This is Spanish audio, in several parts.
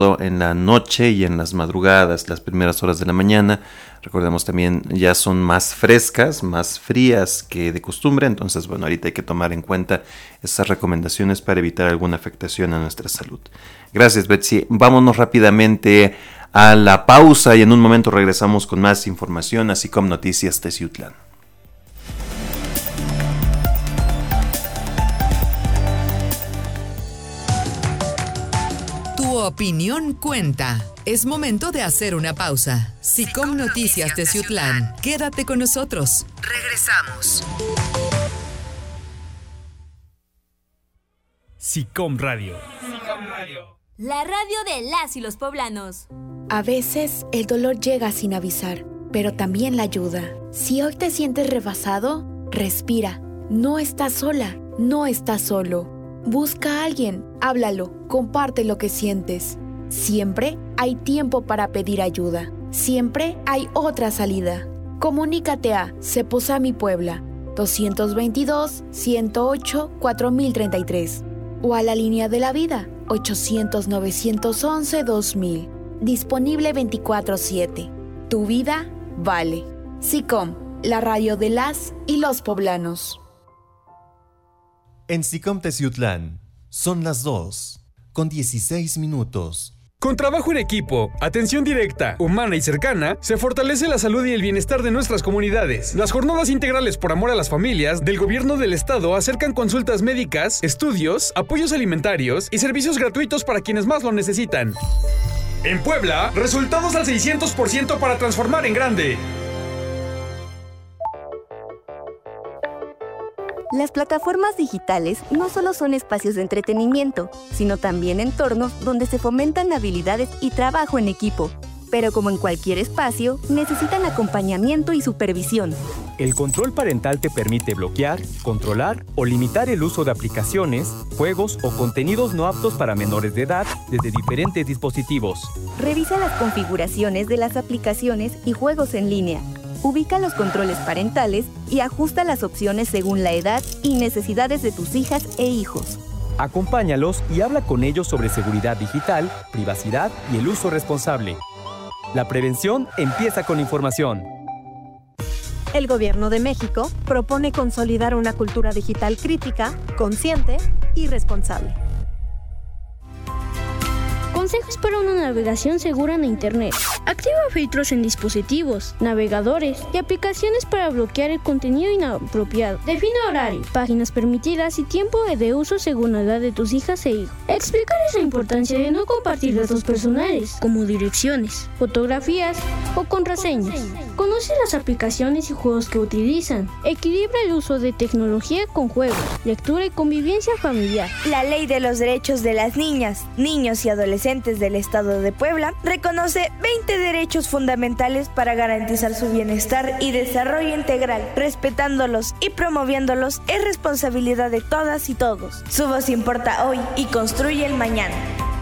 en la noche y en las madrugadas, las primeras horas de la mañana. Recordemos también ya son más frescas, más frías que de costumbre, entonces bueno, ahorita hay que tomar en cuenta esas recomendaciones para evitar alguna afectación a nuestra salud. Gracias, Betsy. Vámonos rápidamente a la pausa y en un momento regresamos con más información, así como Noticias Teciutlán. Tu opinión cuenta. Es momento de hacer una pausa. Sicom Noticias Teciutlán. Quédate con nosotros. Regresamos. Sicom Radio. La radio de las y los poblanos. A veces el dolor llega sin avisar, pero también la ayuda. Si hoy te sientes rebasado, respira. No estás sola, no estás solo. Busca a alguien, háblalo, comparte lo que sientes. Siempre hay tiempo para pedir ayuda. Siempre hay otra salida. Comunícate a Ceposami Puebla 222-108-4033 o a la línea de la vida 800-911-2000. Disponible 24/7. Tu vida vale. Sicom, la radio de las y los poblanos. En Sicom Teciutlán son las 2:16. Con trabajo en equipo, atención directa, humana y cercana, se fortalece la salud y el bienestar de nuestras comunidades. Las jornadas integrales por amor a las familias del Gobierno del Estado acercan consultas médicas, estudios, apoyos alimentarios y servicios gratuitos para quienes más lo necesitan. En Puebla, resultados al 600% para transformar en grande. Las plataformas digitales no solo son espacios de entretenimiento, sino también entornos donde se fomentan habilidades y trabajo en equipo. Pero como en cualquier espacio, necesitan acompañamiento y supervisión. El control parental te permite bloquear, controlar o limitar el uso de aplicaciones, juegos o contenidos no aptos para menores de edad desde diferentes dispositivos. Revisa las configuraciones de las aplicaciones y juegos en línea. Ubica los controles parentales y ajusta las opciones según la edad y necesidades de tus hijas e hijos. Acompáñalos y habla con ellos sobre seguridad digital, privacidad y el uso responsable. La prevención empieza con información. El Gobierno de México propone consolidar una cultura digital crítica, consciente y responsable. Consejos para una navegación segura en Internet. Activa filtros en dispositivos, navegadores y aplicaciones para bloquear el contenido inapropiado. Define horario, páginas permitidas y tiempo de uso según la edad de tus hijas e hijos. Explicarles la importancia de no compartir datos personales, como direcciones, fotografías o contraseñas. Conoce las aplicaciones y juegos que utilizan. Equilibra el uso de tecnología con juegos, lectura y convivencia familiar. La Ley de los Derechos de las Niñas, Niños y Adolescentes del Estado de Puebla reconoce 20 derechos fundamentales para garantizar su bienestar y desarrollo integral. Respetándolos y promoviéndolos es responsabilidad de todas y todos. Su voz importa hoy y construye el mañana.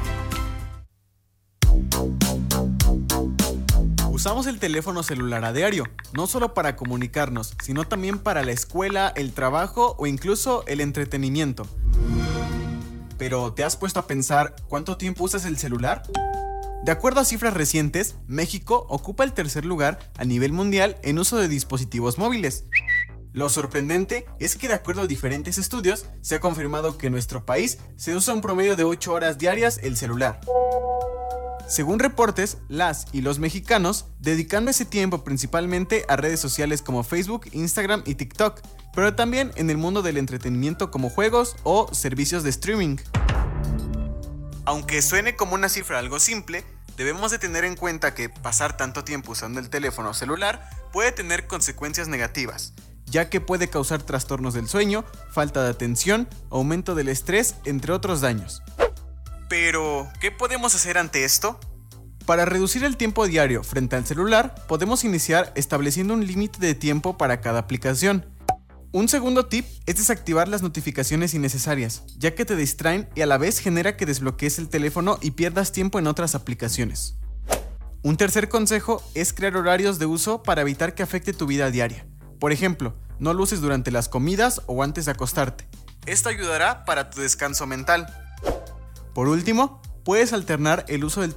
Usamos el teléfono celular a diario, no solo para comunicarnos, sino también para la escuela, el trabajo o incluso el entretenimiento. Pero, ¿te has puesto a pensar cuánto tiempo usas el celular? De acuerdo a cifras recientes, México ocupa el tercer lugar a nivel mundial en uso de dispositivos móviles. Lo sorprendente es que de acuerdo a diferentes estudios, se ha confirmado que en nuestro país se usa un promedio de 8 horas diarias el celular. Según reportes, las y los mexicanos dedicando ese tiempo principalmente a redes sociales como Facebook, Instagram y TikTok, pero también en el mundo del entretenimiento como juegos o servicios de streaming. Aunque suene como una cifra algo simple, debemos de tener en cuenta que pasar tanto tiempo usando el teléfono celular puede tener consecuencias negativas, ya que puede causar trastornos del sueño, falta de atención, aumento del estrés, entre otros daños. Pero, ¿qué podemos hacer ante esto? Para reducir el tiempo diario frente al celular, podemos iniciar estableciendo un límite de tiempo para cada aplicación. Un segundo tip es desactivar las notificaciones innecesarias, ya que te distraen y a la vez genera que desbloquees el teléfono y pierdas tiempo en otras aplicaciones. Un tercer consejo es crear horarios de uso para evitar que afecte tu vida diaria. Por ejemplo, no lo uses durante las comidas o antes de acostarte. Esto ayudará para tu descanso mental. Por último, puedes alternar el uso del